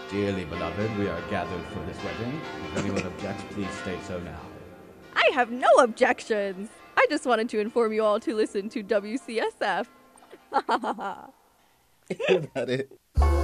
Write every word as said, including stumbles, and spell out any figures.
Dearly beloved, we are gathered for this wedding. If anyone objects, please state so now. I have no objections. I just wanted to inform you all to listen to W C S F. About it.